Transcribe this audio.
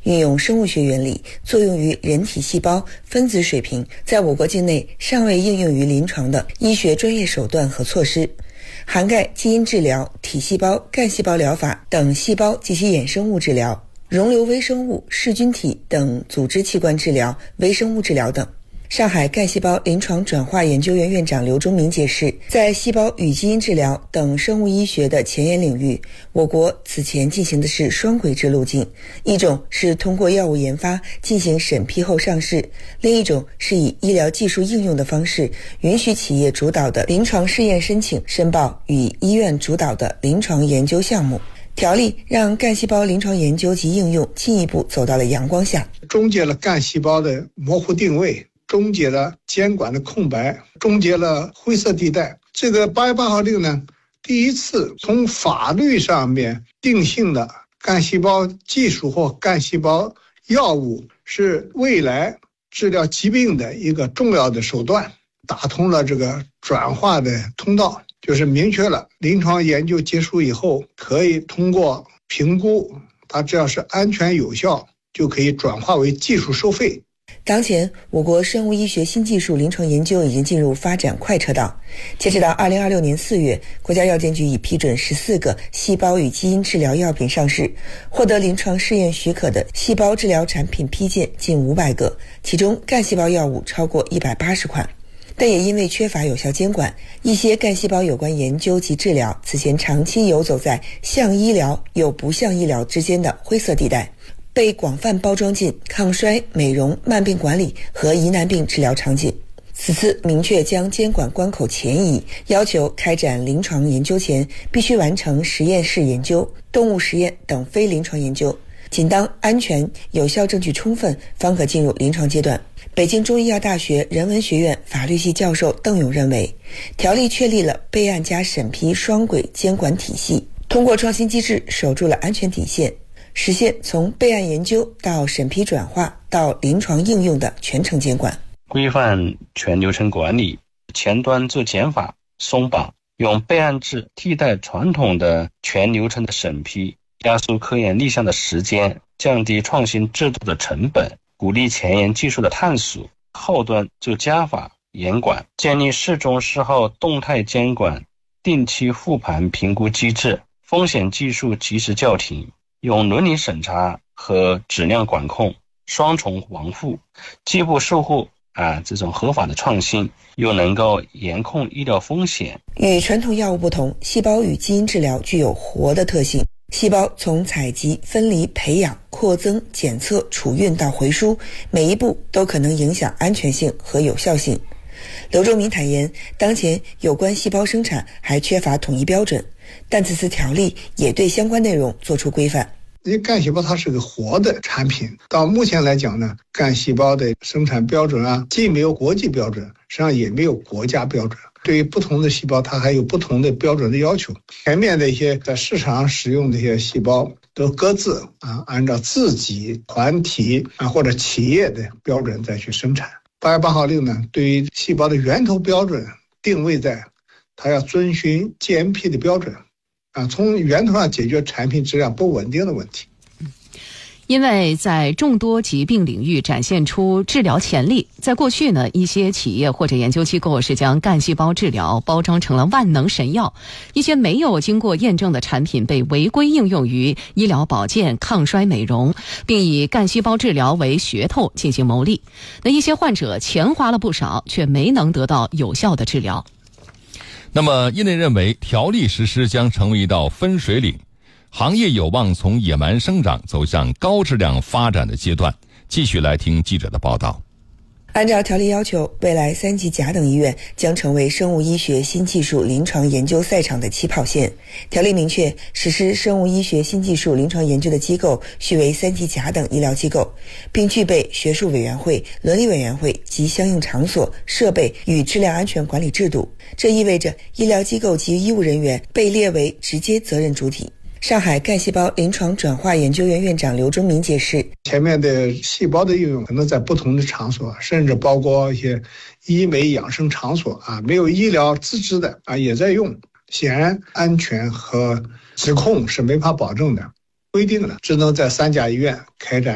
运用生物学原理作用于人体细胞分子水平，在我国境内尚未应用于临床的医学专业手段和措施，涵盖基因治疗、体细胞、干细胞疗法等细胞及其衍生物治疗、溶瘤微生物、噬菌体等组织器官治疗、微生物治疗等。上海干细胞临床转化研究院院长刘忠明解释，在细胞与基因治疗等生物医学的前沿领域，我国此前进行的是双轨制路径，一种是通过药物研发进行审批后上市，另一种是以医疗技术应用的方式，允许企业主导的临床试验申请申报与医院主导的临床研究项目。条例让干细胞临床研究及应用进一步走到了阳光下， 终结了干细胞的模糊定位，终结了监管的空白，终结了灰色地带。这个818号令呢，第一次从法律上面定性的干细胞技术或干细胞药物是未来治疗疾病的一个重要的手段，打通了这个转化的通道，就是明确了临床研究结束以后，可以通过评估，它只要是安全有效，就可以转化为技术收费。 当前，我国生物医学新技术临床研究已经进入发展快车道。截止到2026年4月，国家药监局已批准14个细胞与基因治疗药品上市，获得临床试验许可的细胞治疗产品批件近500个，其中干细胞药物超过180款。但也因为缺乏有效监管，一些干细胞有关研究及治疗此前长期游走在像医疗又不像医疗之间的灰色地带，被广泛包装进抗衰、美容、慢病管理和疑难病治疗场景。此次明确将监管关口前移，要求开展临床研究前必须完成实验室研究、动物实验等非临床研究，仅当安全有效证据充分，方可进入临床阶段。北京中医药大学人文学院法律系教授邓勇认为，条例确立了备案加审批双轨监管体系，通过创新机制守住了安全底线，实现从备案研究到审批转化到临床应用的全程监管。 规范全流程管理，前端做减法松绑，用备案制替代传统的全流程的审批，加速科研立项的时间，降低创新制度的成本，鼓励前沿技术的探索，后端做加法严管，建立事中事后动态监管，定期复盘评估机制，风险技术及时叫停，用伦理审查和质量管控双重防护，既不守护这种合法的创新，又能够严控医疗风险。 与传统药物不同，细胞与基因治疗具有活的特性。细胞从采集、分离、培养、扩增、检测、储运到回输，每一步都可能影响安全性和有效性。刘忠明坦言，当前有关细胞生产还缺乏统一标准，但此次条例也对相关内容做出规范。 因为干细胞它是个活的产品，到目前来讲呢，干细胞的生产标准既没有国际标准，实际上也没有国家标准。对于不同的细胞，它还有不同的标准的要求。前面的一些在市场上使用的一些细胞，都各自按照自己团体或者企业的标准再去生产。818号令呢，对于细胞的源头标准定位在它要遵循 GMP 的标准。从源头上解决产品质量不稳定的问题。 因为在众多疾病领域展现出治疗潜力，在过去呢，一些企业或者研究机构是将干细胞治疗包装成了万能神药，一些没有经过验证的产品被违规应用于医疗保健、抗衰美容，并以干细胞治疗为噱头进行牟利。那一些患者钱花了不少，却没能得到有效的治疗。 那么业内认为，条例实施将成为一道分水岭，行业有望从野蛮生长走向高质量发展的阶段。继续来听记者的报道。 按照条例要求，未来3级甲等医院将成为生物医学新技术临床研究赛场的起跑线。条例明确，实施生物医学新技术临床研究的机构须为3级甲等医疗机构，并具备学术委员会、伦理委员会及相应场所、设备与质量安全管理制度。这意味着医疗机构及医务人员被列为直接责任主体。上海干细胞临床转化研究院院长刘忠明解释， 前面的细胞的应用可能在不同的场所，甚至包括一些医美养生场所没有医疗资质的也在用。显然安全和质控是没法保证的，规定了只能在3甲医院开展